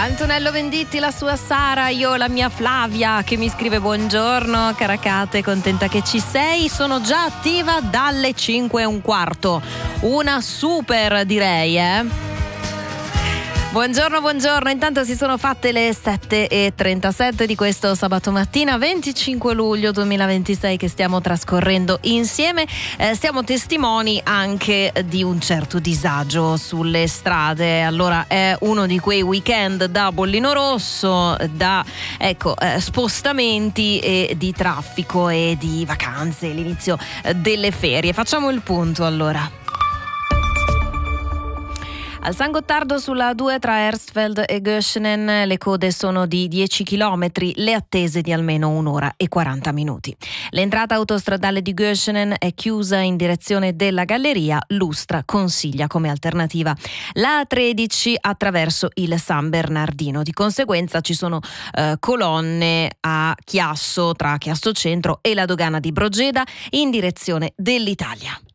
Antonello Venditti, la sua Sara, io la mia Flavia che mi scrive buongiorno Caracate, contenta che ci sei, sono già attiva dalle 5:15, una super direi. Buongiorno, intanto si sono fatte le 7:37 di questo sabato mattina 25 luglio 2026 che stiamo trascorrendo insieme. Siamo testimoni anche di un certo disagio sulle strade. Allora è uno di quei weekend da bollino rosso, da spostamenti e di traffico e di vacanze, l'inizio delle ferie. Facciamo il punto allora. Al San Gottardo sulla 2 tra Erstfeld e Göschenen le code sono di 10 chilometri, le attese di almeno 1 ora e 40 minuti. L'entrata autostradale di Göschenen è chiusa in direzione della galleria, Lustra consiglia come alternativa la A13 attraverso il San Bernardino. Di conseguenza ci sono colonne a Chiasso, tra Chiasso Centro e la dogana di Brogeda in direzione dell'Italia.